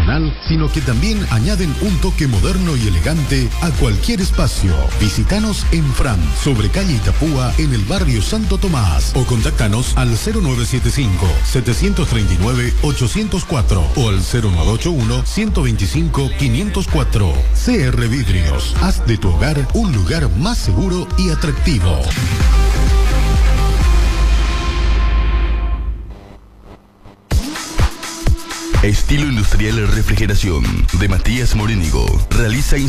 tradicional, sino que también añaden un toque moderno y elegante a cualquier espacio. Visítanos en Fran, sobre calle Itapúa, en el barrio Santo Tomás, o contáctanos al 0975-739-804 o al 0981-125-504. CR Vidrios, haz de tu hogar un lugar más seguro y atractivo. Estilo Industrial Refrigeración de Matías Morínigo. Realiza